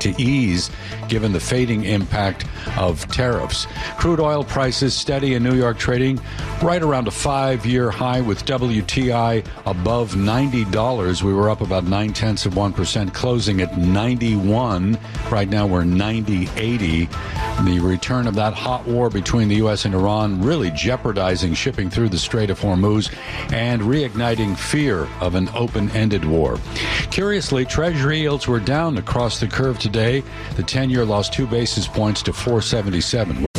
to ease given the fading impact of tariffs. Crude oil prices steady in New York, trading right around a 5-year high with WTI above $90. We were up about 0.9%, closing at 91. Right now we're 90.80. The return of that hot war between the U.S. and Iran really jeopardizing shipping through the Strait of Hormuz and reigniting fear of an open-ended war. Curiously, Treasury yields were down across the curve today. The 10-year lost 2 basis points to 4.77.